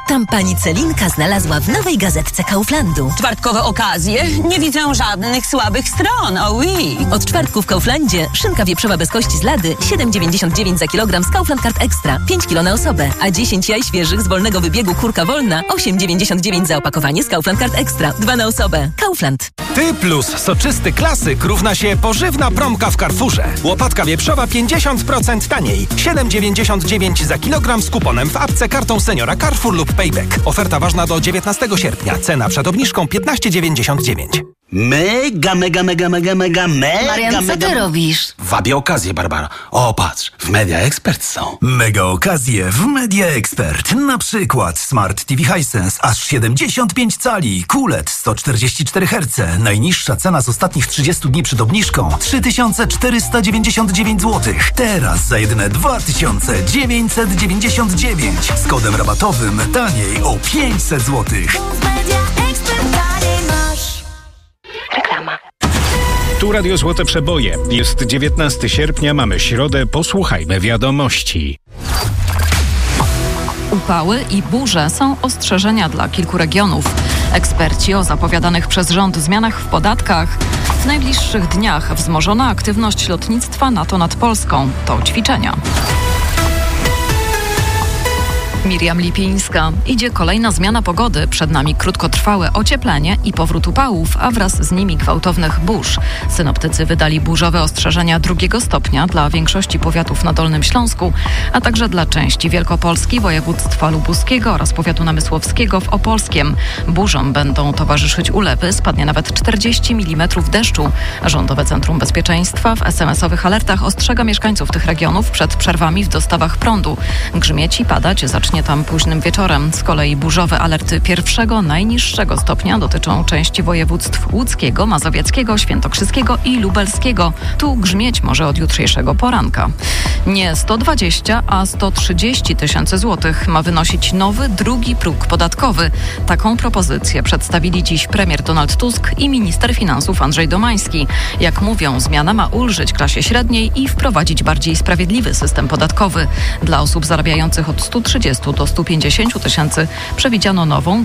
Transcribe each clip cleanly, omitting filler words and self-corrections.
Tam pani Celinka znalazła w nowej gazetce Kauflandu. Czwartkowe okazje? Nie widzę żadnych słabych stron, oui. Od czwartku w Kauflandzie szynka wieprzowa bez kości z lady 7,99 za kilogram z Kaufland Card Extra, 5 kg na osobę, a 10 jaj świeżych z wolnego wybiegu kurka wolna 8,99 za opakowanie z Kaufland Card Extra, 2 na osobę. Kaufland. Ty plus soczysty klasyk równa się pożywna promka w Carrefourze. Łopatka wieprzowa 50% taniej, 7,99 za kilogram z kuponem w apce, kartą seniora Carrefour lub Payback. Oferta ważna do 19 sierpnia. Cena przed obniżką 15,99. Mega. Marian, co ty robisz? Wabię okazję, Barbara. O, patrz, w Media Expert są. Mega okazje w Media Expert. Na przykład Smart TV Hisense aż 75 cali, QLED 144 Hz. Najniższa cena z ostatnich 30 dni przed obniżką 3499 zł. Teraz za jedyne 2999. Z kodem rabatowym taniej o 500 zł. Reklama. Tu Radio Złote Przeboje. Jest 19 sierpnia, mamy środę, posłuchajmy wiadomości. Upały i burze są ostrzeżenia dla kilku regionów. Eksperci o zapowiadanych przez rząd zmianach w podatkach. W najbliższych dniach wzmożona aktywność lotnictwa NATO nad Polską. To ćwiczenia. Miriam Lipińska. Idzie kolejna zmiana pogody. Przed nami krótkotrwałe ocieplenie i powrót upałów, a wraz z nimi gwałtownych burz. Synoptycy wydali burzowe ostrzeżenia 2 stopnia dla większości powiatów na Dolnym Śląsku, a także dla części Wielkopolski, województwa lubuskiego oraz powiatu namysłowskiego w Opolskiem. Burzom będą towarzyszyć ulewy, spadnie nawet 40 mm deszczu. Rządowe Centrum Bezpieczeństwa w SMS-owych alertach ostrzega mieszkańców tych regionów przed przerwami w dostawach prądu. Grzmieć i padać zacznie tam późnym wieczorem. Z kolei burzowe alerty 1. najniższego stopnia dotyczą części województw łódzkiego, mazowieckiego, świętokrzyskiego i lubelskiego. Tu grzmieć może od jutrzejszego poranka. Nie 120, a 130 tysięcy złotych ma wynosić nowy, drugi próg podatkowy. Taką propozycję przedstawili dziś premier Donald Tusk i minister finansów Andrzej Domański. Jak mówią, zmiana ma ulżyć klasie średniej i wprowadzić bardziej sprawiedliwy system podatkowy. Dla osób zarabiających od 130 do 150 tysięcy przewidziano nową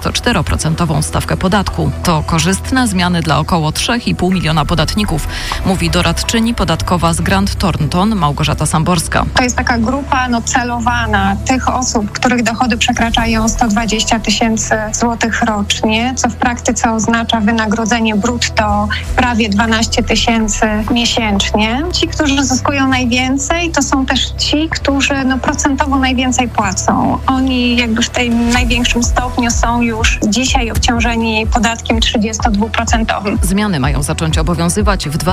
24% stawkę podatku. To korzystne zmiany dla około 3,5 miliona podatników, mówi doradczyni podatkowa z Grant Thornton Małgorzata Samborska. To jest taka grupa celowana tych osób, których dochody przekraczają 120 tysięcy złotych rocznie, co w praktyce oznacza wynagrodzenie brutto prawie 12 tysięcy miesięcznie. Ci, którzy zyskują najwięcej, to są też ci, którzy procentowo najwięcej płacą. Oni jakby w tym największym stopniu są już dzisiaj obciążeni podatkiem 32%. Zmiany mają zacząć obowiązywać w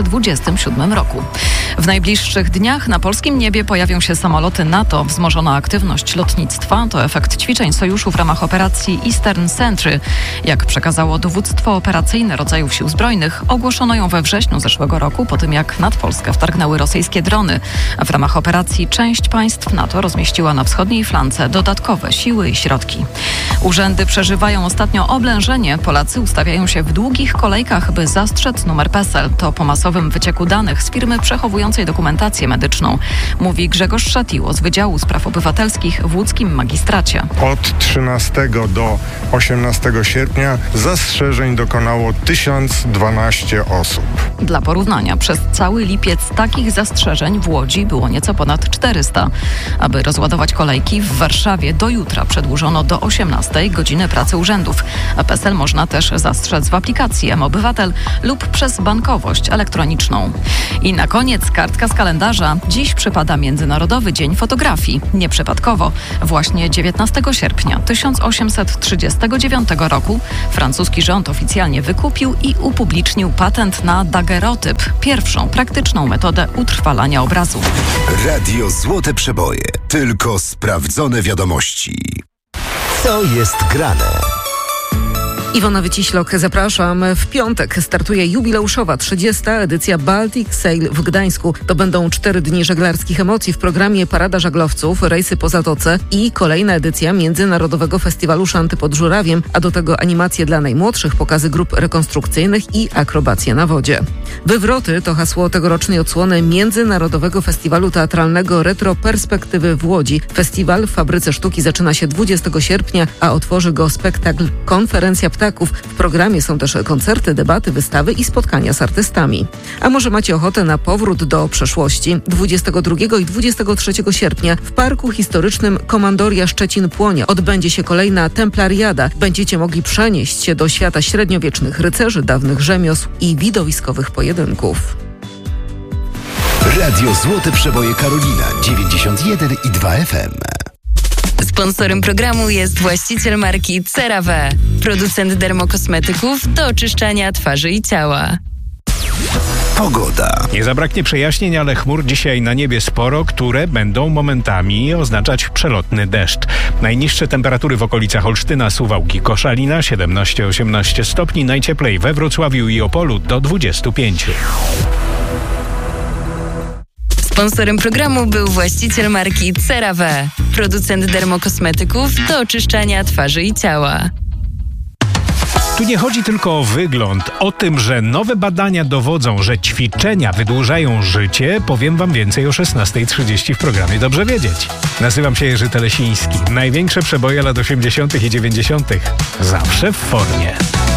2027 roku. W najbliższych dniach na polskim niebie pojawią się samoloty NATO. Wzmożona aktywność lotnictwa to efekt ćwiczeń sojuszu w ramach operacji Eastern Sentry. Jak przekazało dowództwo operacyjne rodzajów sił zbrojnych, ogłoszono ją we wrześniu zeszłego roku, po tym jak nad Polskę wtargnęły rosyjskie drony. W ramach operacji część państw NATO rozmieściła na wschodniej flance dodatkowe siły i środki. Urzędy przeżywają ostatnio oblężenie. Polacy ustawiają się w długich kolejkach, by zastrzec numer PESEL. To po masowym wycieku danych z firmy przechowującej dokumentację medyczną, mówi Grzegorz Szatiło z Wydziału Spraw Obywatelskich w łódzkim magistracie. Od 13 do 18 sierpnia zastrzeżeń dokonało 1012 osób. Dla porównania, przez cały lipiec takich zastrzeżeń w Łodzi było nieco ponad 400. Aby rozładować kolejki, w Warszawie do jutra przedłużono do 18 godziny pracy urzędów. PESEL można też zastrzec w aplikacji mObywatel lub przez bankowość elektroniczną. I na koniec kartka z kalendarza. Dziś przypada Międzynarodowy Dzień Fotografii. Nieprzypadkowo. Właśnie 19 sierpnia 1839 roku francuski rząd oficjalnie wykupił i upublicznił patent na dagerotyp, pierwszą praktyczną metodę utrwalania obrazu. Radio Złote Przeboje. Tylko sprawdzone wiadomości. Co jest grane? Iwona Wyciślok, zapraszam. W piątek startuje jubileuszowa 30. edycja Baltic Sail w Gdańsku. To będą 4 dni żeglarskich emocji w programie Parada Żaglowców, rejsy po zatoce i kolejna edycja Międzynarodowego Festiwalu Szanty pod Żurawiem, a do tego animacje dla najmłodszych, pokazy grup rekonstrukcyjnych i akrobacje na wodzie. Wywroty to hasło tegorocznej odsłony Międzynarodowego Festiwalu Teatralnego Retro Perspektywy w Łodzi. Festiwal w Fabryce Sztuki zaczyna się 20 sierpnia, a otworzy go spektakl Konferencja Ptaków. W programie są też koncerty, debaty, wystawy i spotkania z artystami. A może macie ochotę na powrót do przeszłości? 22 i 23 sierpnia w Parku Historycznym Komandoria Szczecin-Płonie odbędzie się kolejna Templariada. Będziecie mogli przenieść się do świata średniowiecznych rycerzy, dawnych rzemiosł i widowiskowych pojedynków. Radio Złote Przeboje Karolina 91,2 FM. Sponsorem programu jest właściciel marki CeraVe, producent dermokosmetyków do oczyszczania twarzy i ciała. Pogoda. Nie zabraknie przejaśnień, ale chmur dzisiaj na niebie sporo, które będą momentami oznaczać przelotny deszcz. Najniższe temperatury w okolicach Olsztyna, Suwałki, Koszalina 17-18 stopni, najcieplej we Wrocławiu i Opolu do 25. Sponsorem programu był właściciel marki CeraVe, producent dermokosmetyków do oczyszczania twarzy i ciała. Tu nie chodzi tylko o wygląd. O tym, że nowe badania dowodzą, że ćwiczenia wydłużają życie, powiem wam więcej o 16:30 w programie Dobrze Wiedzieć. Nazywam się Jerzy Telesiński. Największe przeboje lat 80. i 90. Zawsze w formie.